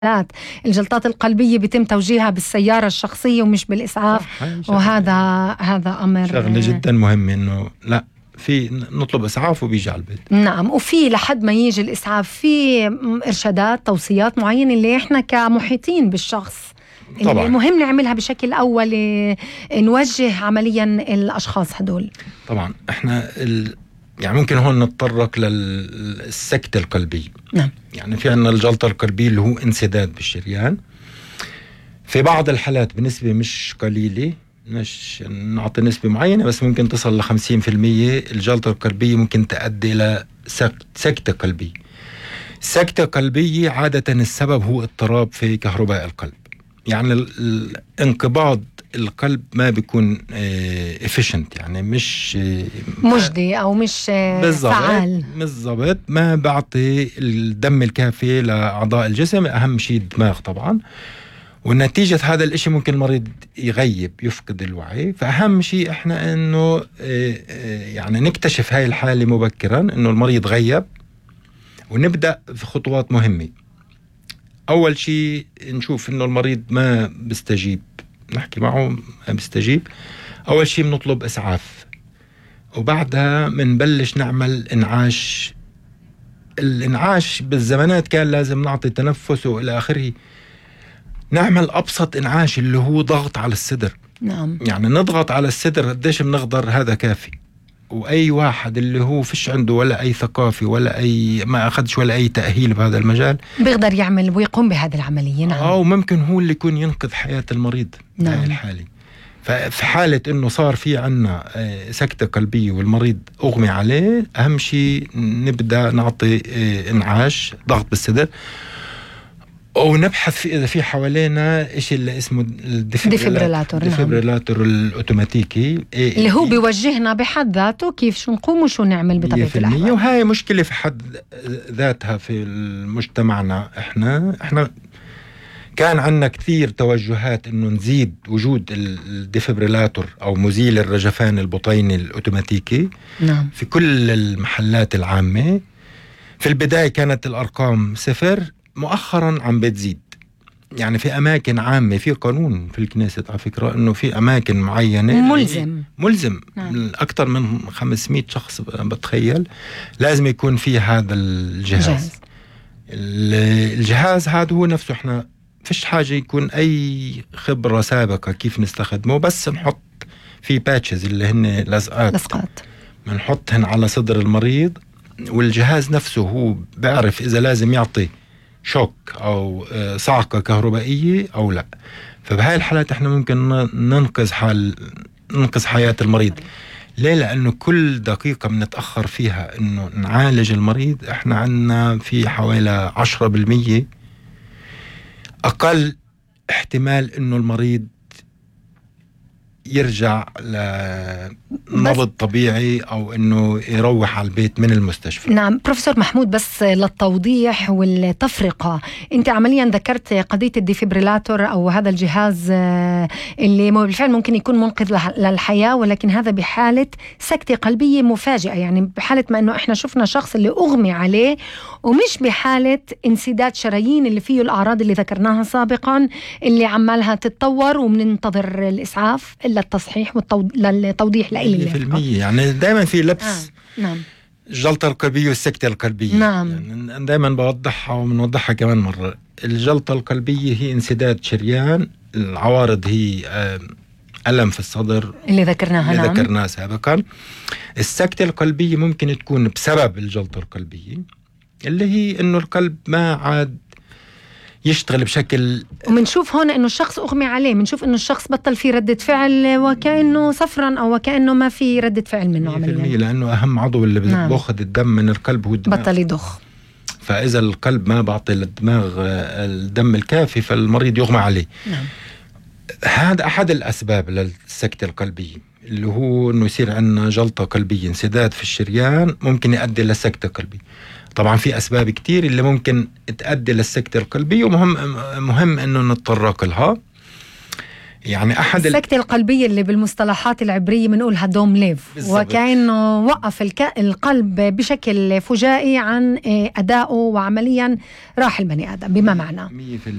الجلطات القلبية بيتم توجيهها بالسيارة الشخصية ومش بالإسعاف. وهذا أمر شغلة جدا مهم، إنه لا في نطلب إسعاف وبيجي على البيت. نعم، وفي لحد ما يجي الإسعاف في إرشادات توصيات معينة اللي إحنا كمحيطين بالشخص طبعا مهم نعملها بشكل أولي، نوجه عمليا الأشخاص هدول. طبعا إحنا يعني ممكن هون نتطرق للسكتة القلبية. نعم. يعني في عنا الجلطة القلبية اللي هو انسداد بالشريان. في بعض الحالات بنسبة مش قليلة، مش نعطي نسبة معينة بس ممكن تصل ل 50%، الجلطة القلبية ممكن تؤدي إلى سكتة قلبية. سكتة قلبية عادة السبب هو اضطراب في كهرباء القلب. يعني انقباض القلب ما بيكون efficient، يعني مش مجدي أو مش فعال بالضبط، ما بعطي الدم الكافي لأعضاء الجسم، أهم شيء الدماغ طبعا. ونتيجة هذا الاشي ممكن المريض يغيب، يفقد الوعي. فأهم شيء احنا انه يعني نكتشف هاي الحالة مبكرا، انه المريض غيب، ونبدأ في خطوات مهمة. اول شيء نشوف انه المريض ما بيستجيب، نحكي معه ما بيستجيب، اول شيء بنطلب اسعاف، وبعدها بنبلش نعمل انعاش. الانعاش بالزمانات كان لازم نعطي تنفس والى اخره، نعمل أبسط إنعاش اللي هو ضغط على الصدر. نعم. يعني نضغط على الصدر قديش بنقدر، هذا كافي. وأي واحد اللي هو فيش عنده ولا أي ثقافة ولا أي ما أخدش ولا أي تأهيل بهذا المجال بيقدر يعمل ويقوم بهذه العملية. نعم. وممكن هو اللي يكون ينقذ حياة المريض. نعم. هاي الحالة. ففي حالة إنه صار في عنا سكتة قلبية والمريض أغمي عليه، أهم شيء نبدأ نعطي إنعاش ضغط بالصدر، ونبحث إذا في حوالينا إيش اللي اسمه الديفبريلاتور الأوتوماتيكي، اللي هو بيوجهنا بحد ذاته كيف شو نقوم وشو نعمل بطبيعة الأحوال. وهاي مشكلة في حد ذاتها في مجتمعنا. إحنا كان عندنا كثير توجهات إنه نزيد وجود الديفبريلاتور أو مزيل الرجفان البطيني الأوتوماتيكي. نعم. في كل المحلات العامة. في البداية كانت الأرقام 0، مؤخرا عم بتزيد. يعني في أماكن عامة، في قانون في الكنيسة على فكرة إنه في أماكن معينة ملزم. نعم. أكثر من 500 شخص بتخيل لازم يكون في هذا الجهاز. الجهاز هذا هو نفسه، إحنا فيش حاجة يكون أي خبرة سابقة كيف نستخدمه، بس نحط في باتشز اللي هن لزقات بنحطهن على صدر المريض، والجهاز نفسه هو بيعرف إذا لازم يعطي شوك أو صعقة كهربائية أو لا. فبهاي الحالات احنا ممكن ننقذ حياة المريض. ليه؟ لأنه كل دقيقة بنتأخر فيها إنه نعالج المريض، احنا عنا في حوالي 10% أقل احتمال إنه المريض يرجع لنبض طبيعي أو أنه يروح على البيت من المستشفى. نعم بروفيسور محمود، بس للتوضيح والتفرقة، أنت عمليا ذكرت قضية الديفبريلاتور أو هذا الجهاز اللي بالفعل ممكن يكون منقذ للحياة، ولكن هذا بحالة سكتة قلبية مفاجئة، يعني بحالة ما أنه إحنا شفنا شخص اللي أغمي عليه، ومش بحالة انسداد شرايين اللي فيه الأعراض اللي ذكرناها سابقا اللي عمالها تتطور ومننتظر الإسعاف للتصحيح للتوضيح لإلي 100%. يعني دائما في لبس. نعم. الجلطة القلبية والسكتة القلبية. نعم. يعني دائما بوضحها وبنوضحها كمان مرة. الجلطة القلبية هي انسداد شريان، العوارض هي ألم في الصدر اللي ذكرناها. اللي ذكرناه سابقا. السكتة القلبية ممكن تكون بسبب الجلطة القلبية، اللي هي إنه القلب ما عاد يشتغل بشكل، ومنشوف هون انه الشخص اغمي عليه، منشوف انه الشخص بطل في ردة فعل وكأنه صفرا او وكأنه ما في ردة فعل منه عمليا. لانه اهم عضو اللي بياخذ الدم من القلب هو الدماغ، بطل يضخ. فاذا القلب ما بعطي للدماغ الدم الكافي فالمريض يغمى عليه. نعم. هذا احد الاسباب للسكتة القلبية، اللي هو انه يصير عندنا جلطة قلبية، انسداد في الشريان ممكن يؤدي لسكتة قلبية. طبعا في أسباب كتير اللي ممكن تؤدي للسكتة القلبية، ومهم إنه نتطرق لها. يعني أحد السكتة القلبية اللي بالمصطلحات العبرية بنقولها دوم ليف، وكأنه وقف القلب بشكل فجائي عن أدائه وعمليا راح البني آدم بما معنى.